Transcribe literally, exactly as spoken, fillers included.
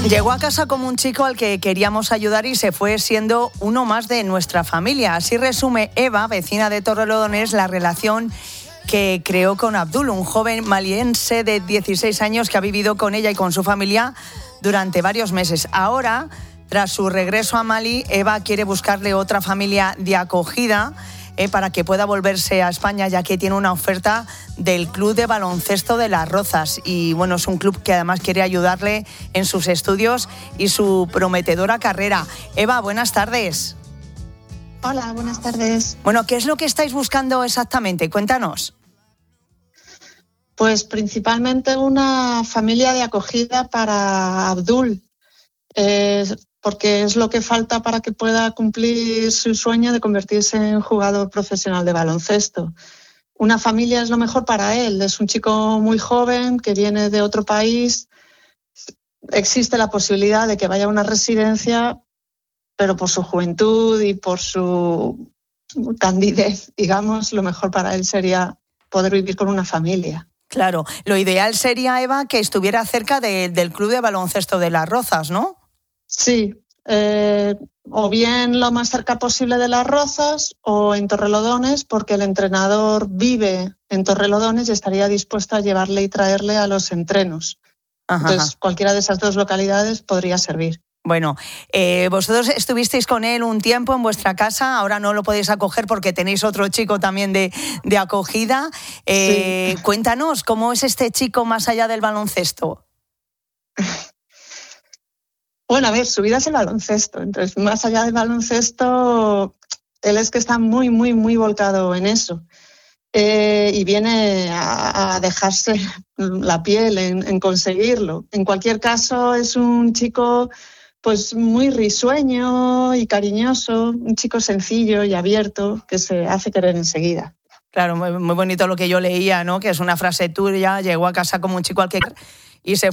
Llegó a casa como un chico al que queríamos ayudar y se fue siendo uno más de nuestra familia. Así resume Eva, vecina de Torrelodones, la relación que creó con Abdul, un joven maliense de dieciséis años que ha vivido con ella y con su familia durante varios meses. Ahora, tras su regreso a Mali, Eva quiere buscarle otra familia de acogida eh, para que pueda volverse a España, ya que tiene una oferta del Club de Baloncesto de Las Rozas. Y bueno, es un club que además quiere ayudarle en sus estudios y su prometedora carrera. Eva, buenas tardes. Hola, buenas tardes. Bueno, ¿qué es lo que estáis buscando exactamente? Cuéntanos. Pues principalmente una familia de acogida para Abdul, eh, porque es lo que falta para que pueda cumplir su sueño de convertirse en jugador profesional de baloncesto. Una familia es lo mejor para él, es un chico muy joven que viene de otro país. Existe la posibilidad de que vaya a una residencia, pero por su juventud y por su candidez, digamos, lo mejor para él sería poder vivir con una familia. Claro, lo ideal sería, Eva, que estuviera cerca de, del Club de Baloncesto de Las Rozas, ¿no? Sí, eh, o bien lo más cerca posible de Las Rozas o en Torrelodones, porque el entrenador vive en Torrelodones y estaría dispuesto a llevarle y traerle a los entrenos. Ajá. Entonces, cualquiera de esas dos localidades podría servir. Bueno, eh, vosotros estuvisteis con él un tiempo en vuestra casa, ahora no lo podéis acoger porque tenéis otro chico también de, de acogida. Eh, sí. Cuéntanos, ¿cómo es este chico más allá del baloncesto? Bueno, a ver, su vida es el baloncesto, entonces más allá del baloncesto, él es que está muy, muy, muy volcado en eso. Eh, y viene a, a dejarse la piel en, en conseguirlo. En cualquier caso, es un chico pues muy risueño y cariñoso, un chico sencillo y abierto que se hace querer enseguida. Claro, muy, muy bonito lo que yo leía, ¿no? Que es una frase tuya, llegó a casa como un chico al que y se